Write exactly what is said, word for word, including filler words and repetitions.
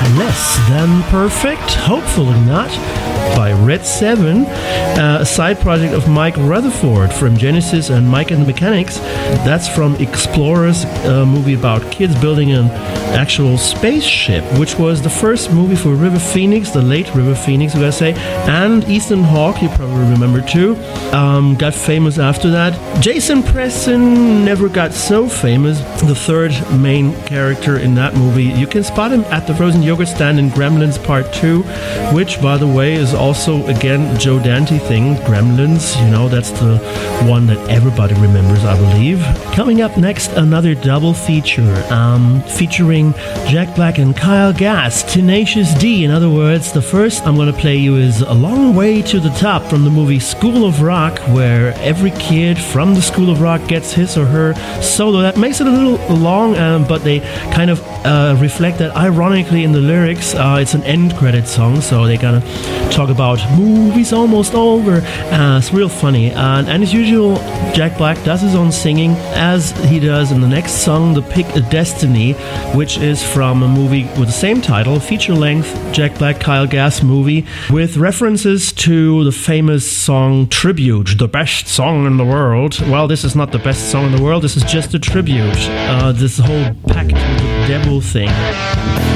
Less Than Perfect, hopefully not, by Red Seven, uh, a side project of Mike Rutherford from Genesis and Mike and the Mechanics. That's from Explorers, a movie about kids building an actual spaceship, which was the first movie for River Phoenix, the late River Phoenix, we gotta say, and Ethan Hawke, you probably remember too, um, got famous after that. Jason Preston never got so famous, the third main character in that movie. You can spot him at the frozen yogurt stand in Gremlins Part two, which, by the way, is also, again, a Joe Dante thing. Gremlins, you know, that's the one that everybody remembers, I believe. Coming up next, another double feature, um, featuring Jack Black and Kyle Gass, Tenacious D. In other words, the first I'm going to play you is A Long Way to the Top from the movie School of Rock, where every kid from the School of Rock gets his or her solo. That makes it a little long, um, but they kind of uh, reflect that ironically in the lyrics. Uh, it's an end credit song, so they kind of talk about movies almost over. Uh, it's real funny. Uh, and as usual, Jack Black does his own singing, as he does in the next song, The Pick of Destiny, which is from a movie with the same title, feature-length Jack Black Kyle Gass movie, with references to the famous song Tribute, the best song in the world. Well, this is not the best song in the world, this is just a tribute. Uh, this whole pact with the devil thing.